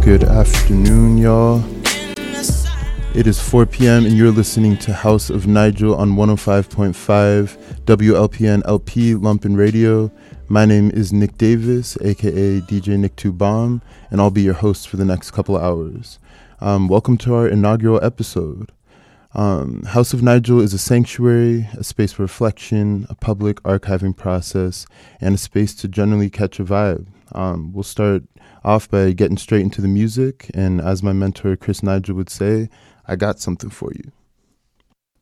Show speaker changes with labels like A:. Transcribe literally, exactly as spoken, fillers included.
A: Good afternoon, y'all. It is four p.m. and you're listening to House of Nigel on one oh five point five W L P N L P Lumpen Radio. My name is Nick Davis, aka D J Nick two Bomb, and I'll be your host for the next couple of hours. Um, welcome to our inaugural episode. Um, House of Nigel is a sanctuary, a space for reflection, a public archiving process, and a space to generally catch a vibe. Um, we'll start off by getting straight into the music, and as my mentor Chris Nigel would say, I got something for you.